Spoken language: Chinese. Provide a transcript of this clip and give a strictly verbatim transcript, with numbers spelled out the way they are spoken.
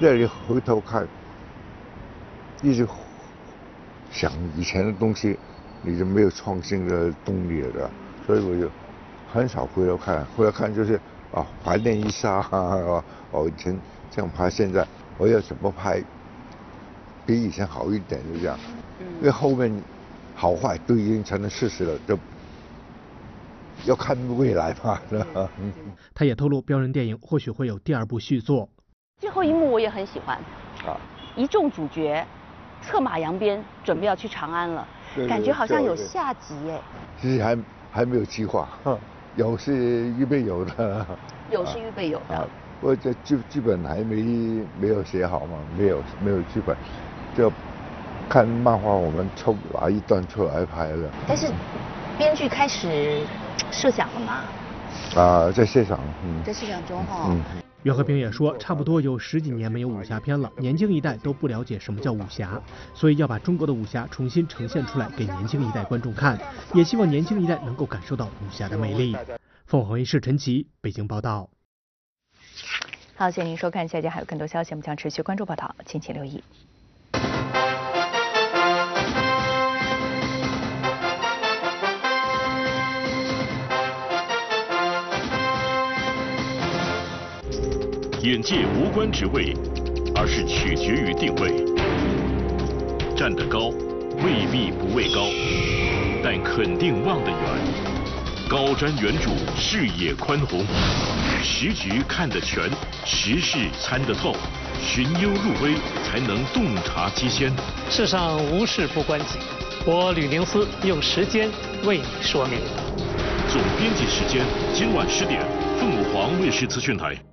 那里回头看，一直想以前的东西，你就没有创新的动力了，所以我就很少回头看，回头看就是啊怀念一下啊，哦以前这样拍，现在我要怎么拍比以前好一点，就这样，因为后面好坏都已经成了事实了，就要看未来嘛。 他也透露，标人电影或许会有第二部续作。 最后一幕我也很喜欢， 啊， 一众主角策马扬鞭，准备要去长安了， 对对感觉好像有下集哎。 其实还还没有计划，有是预备有的。 有是预备有的。 啊，我这剧剧本还没没有写好嘛，没有没有剧本，就看漫画我们抽拿一段出来拍了。 但是编剧开始设想了吗？ 啊，在现场，嗯， 在设想中哈。 嗯。 袁和平也说，差不多有十几年没有武侠片了，年轻一代都不了解什么叫武侠，所以要把中国的武侠重新呈现出来给年轻一代观众看，也希望年轻一代能够感受到武侠的魅力。凤凰卫视陈奇北京报道。 好，谢谢您收看，下节还有更多消息，我们将持续关注报道，敬请留意。 眼界无关职位，而是取决于定位。站得高，未必不畏高，但肯定望得远。高瞻远瞩，视野宽宏，时局看得全，时事参得透，寻幽入微，才能洞察机先。 世上无事不关己，我吕宁思用时间为你说明。 总编辑时间，今晚十点，凤凰卫视资讯台。